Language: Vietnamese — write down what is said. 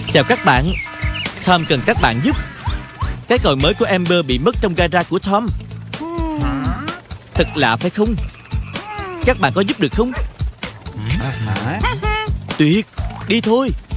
Chào các bạn. Tom cần các bạn giúp. Cái còi mới của Amber bị mất trong gara của Tom. Thật lạ phải không? Các bạn có giúp được không? Tuyệt, đi thôi.